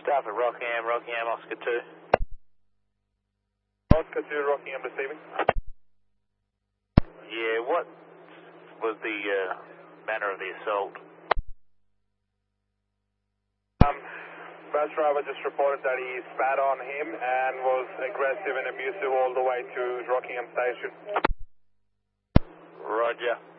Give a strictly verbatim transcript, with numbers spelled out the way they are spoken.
Copy, Rockingham, Rockingham, Oscar two. Oscar two, Rockingham receiving. Yeah, what was the uh, manner of the assault? Um, bus driver just reported that he spat on him and was aggressive and abusive all the way to Rockingham Station. Roger.